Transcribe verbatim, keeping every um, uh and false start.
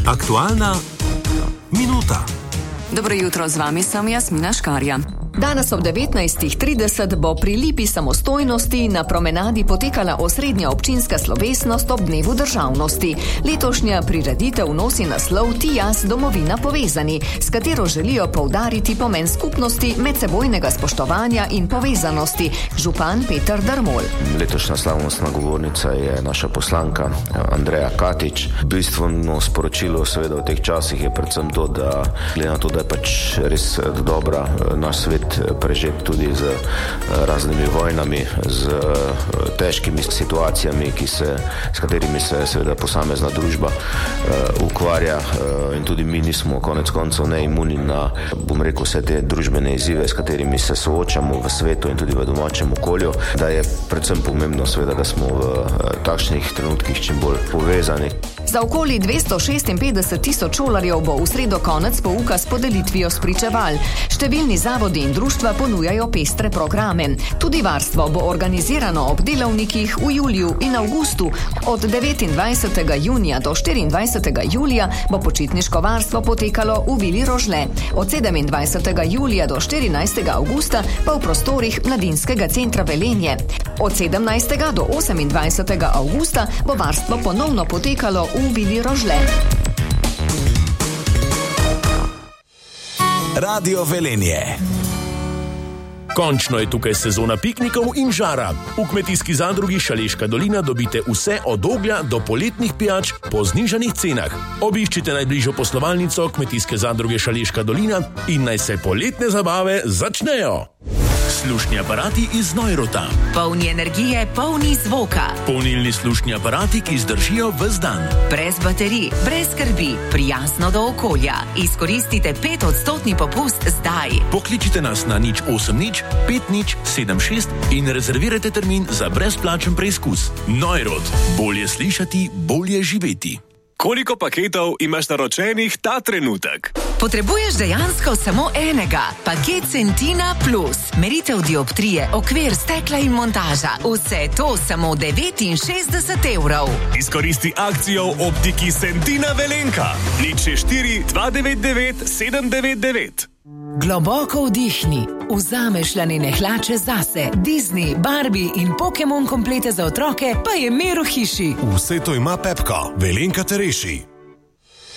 Aktualna minuta. Dobro jutro, z vami sem Jasmina Škarja. Danes ob devetnajstih trideset bo pri Lipi samostojnosti na promenadi potekala osrednja občinska slovesnost ob dnevu državnosti. Letošnja prireditev nosi naslov Ti jaz, domovina povezani, s katero želijo poudariti pomen skupnosti, medsebojnega spoštovanja in povezanosti. Župan Peter Dermol. Letošnja slavnostna govornica je naša poslanka Andreja Katič. Bistveno sporočilo seveda v teh časih je predvsem to, da glede na to, da je pač res dobra naš svet prežet tudi z raznimi vojnami, z težkimi situacijami, ki se, s katerimi se seveda posamezna družba uh, ukvarja uh, in tudi mi nismo konec koncev neimuni na, bom rekel, vse te družbene izzive, s katerimi se soočamo v svetu in tudi v domačem okolju, da je predvsem pomembno seveda, da smo v uh, takšnih trenutkih čim bolj povezani. Za okoli dvesto šestinpetdeset tisoč šolarjev bo v sredo konec pouka s podelitvijo spričeval. Številni zavodi in društva ponujajo pestre programe. Tudi varstvo bo organizirano ob delavnikih v juliju in avgustu. Od devetindvajsetega junija do štiriindvajsetega julija bo počitniško varstvo potekalo v Vili Rožle. Od sedemindvajsetega julija do štirinajstega avgusta pa v prostorih Mladinskega centra Velenje. Od sedemnajstega do osemindvajsetega avgusta bo varstvo ponovno potekalo v Vili Rožle. Radio Velenje. Končno je tukaj sezona piknikov in žara. V kmetijski zadrugi Šaleška dolina dobite vse od oglja do poletnih pijač po znižanih cenah. Obiščite najbližjo poslovalnico kmetijske zadruge Šaleška dolina in naj se poletne zabave začnejo. Slušni aparati iz Neurota. Polni energije, polni zvoka. Polnilni slušni aparati, ki zdržijo ves dan. Brez baterij, brez skrbi, prijazno do okolja. Izkoristite pet odstotni popust zdaj. Pokličite nas na nič osem nič pet nič sedem šest in rezervirajte termin za brezplačen preizkus. Neurot. Bolje slišati, bolje živeti. Koliko paketov imaš naročenih ta trenutek? Potrebuješ dejansko samo enega. Paket Centina Plus. Meritev dioptrije, okvir, stekla in montaža. Vse to samo devetinšestdeset evrov. Izkoristi akcijo v optiki Centina Velenka. nič šest štiri dva devet devet sedem devet devet. Globoko vdihni, vzameš lanene hlače zase, Disney, Barbie in Pokémon komplete za otroke, pa je mir v hiši. Vse to ima Pepka, Velenka te reši.